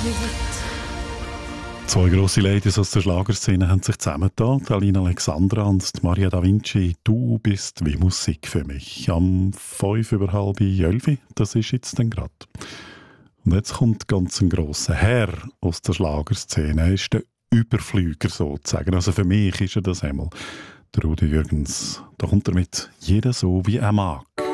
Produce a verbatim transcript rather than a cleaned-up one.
Zwei grosse Ladies aus der Schlagerszene haben sich zusammengetan. Die Alina Alexandra und die Maria da Vinci. «Du bist wie Musik für mich». Am fünf über halb elf, das ist jetzt dann gerade. Und jetzt kommt ganz ein grosser Herr aus der Schlagerszene. Er ist der Überflüger sozusagen. Also für mich ist er das einmal. Der Rudi Jürgens. Da kommt er mit «Jeder so, wie er mag».